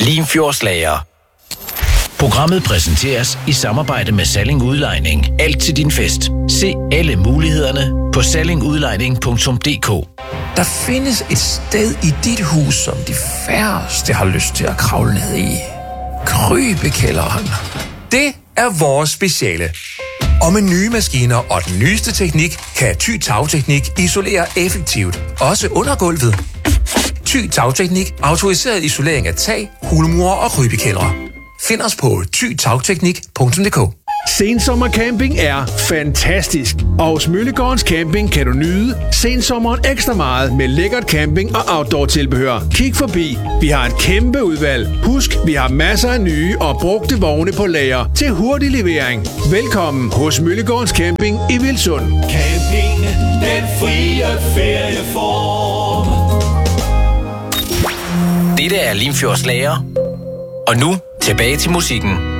Limfjordslager. Programmet præsenteres i samarbejde med Salling Udlejning. Alt til din fest. Se alle mulighederne på sallingudlejning.dk. Der findes et sted i dit hus, som de færreste har lyst til at kravle ned i. Krybekælderen. Det er vores speciale. Og med nye maskiner og den nyeste teknik, kan Thy Tagteknik isolere effektivt, også under gulvet. Thy Tagteknik, autoriseret isolering af tag, hulmure og krybekældre. Find os på thytagteknik.dk. Sensommercamping er fantastisk, og hos Møllegårdens Camping kan du nyde sensommeren ekstra meget med lækkert camping og outdoor-tilbehør. Kig forbi, vi har et kæmpe udvalg. Husk, vi har masser af nye og brugte vogne på lager til hurtig levering. Velkommen hos Møllegårdens Camping i Vilsund. Camping, den frie ferieform. Dette er Limfjordslager. Og nu tilbage til musikken.